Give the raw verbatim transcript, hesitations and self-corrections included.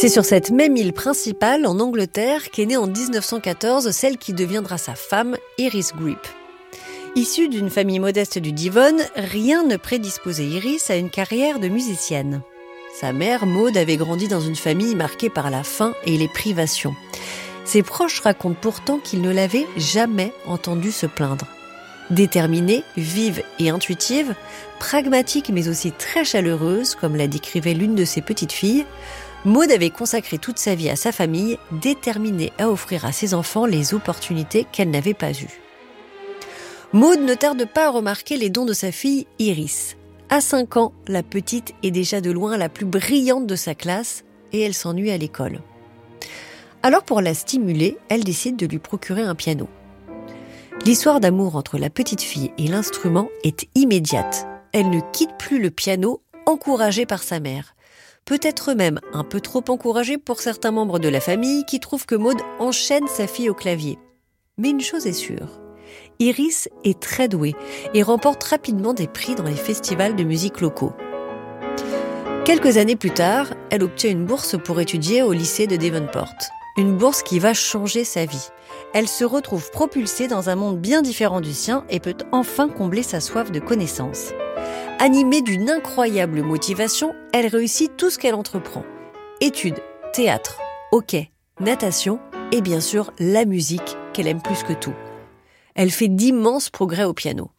C'est sur cette même île principale, en Angleterre, qu'est née en dix-neuf cent quatorze celle qui deviendra sa femme, Iris Greep. Issue d'une famille modeste du Devon, rien ne prédisposait Iris à une carrière de musicienne. Sa mère, Maud, avait grandi dans une famille marquée par la faim et les privations. Ses proches racontent pourtant qu'ils ne l'avaient jamais entendue se plaindre. Déterminée, vive et intuitive, pragmatique mais aussi très chaleureuse, comme la décrivait l'une de ses petites filles, Maud avait consacré toute sa vie à sa famille, déterminée à offrir à ses enfants les opportunités qu'elle n'avait pas eues. Maud ne tarde pas à remarquer les dons de sa fille Iris. À cinq ans, la petite est déjà de loin la plus brillante de sa classe et elle s'ennuie à l'école. Alors pour la stimuler, elle décide de lui procurer un piano. L'histoire d'amour entre la petite fille et l'instrument est immédiate. Elle ne quitte plus le piano, encouragée par sa mère. Peut-être même un peu trop encouragée pour certains membres de la famille qui trouvent que Maud enchaîne sa fille au clavier. Mais une chose est sûre, Iris est très douée et remporte rapidement des prix dans les festivals de musique locaux. Quelques années plus tard, elle obtient une bourse pour étudier au lycée de Devonport. Une bourse qui va changer sa vie. Elle se retrouve propulsée dans un monde bien différent du sien et peut enfin combler sa soif de connaissances. Animée d'une incroyable motivation, elle réussit tout ce qu'elle entreprend. Études, théâtre, hockey, natation et bien sûr la musique qu'elle aime plus que tout. Elle fait d'immenses progrès au piano.